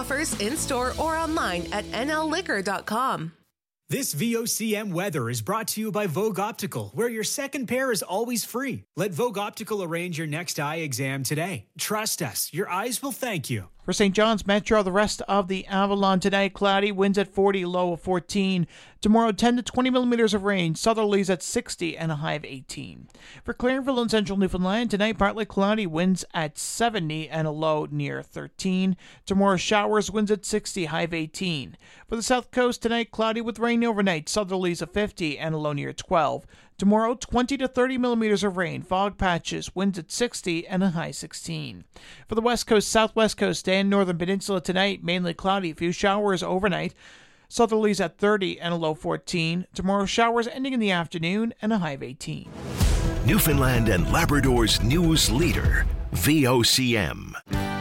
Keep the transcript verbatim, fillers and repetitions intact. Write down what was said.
offers in-store or online at n l liquor dot com. This V O C M weather is brought to you by Vogue Optical, where your second pair is always free. Let Vogue Optical arrange your next eye exam today. Trust us, your eyes will thank you. For Saint John's Metro, the rest of the Avalon tonight, cloudy, winds at forty, low of fourteen. Tomorrow, ten to twenty millimeters of rain, southerlies at sixty and a high of eighteen. For Clarenville and central Newfoundland, tonight partly cloudy, winds at seventy and a low near thirteen. Tomorrow, showers, winds at sixty, high of eighteen. For the south coast, tonight, cloudy with rain overnight, southerlies of fifty and a low near twelve. Tomorrow, twenty to thirty millimeters of rain, fog patches, winds at sixty and a high sixteen. For the west coast, southwest coast, and northern peninsula tonight, mainly cloudy, a few showers overnight. Southerlies at thirty and a low fourteen. Tomorrow, showers ending in the afternoon and a high of eighteen. Newfoundland and Labrador's news leader, V O C M.